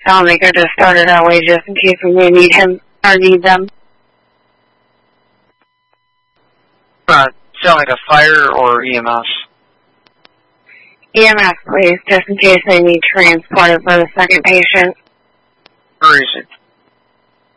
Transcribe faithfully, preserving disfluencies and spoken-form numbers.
Sounds like I just started that way just in case we may need him or need them. Uh, sound like a fire or E M S? E M S, please, just in case they need transported for the second patient. Where is it?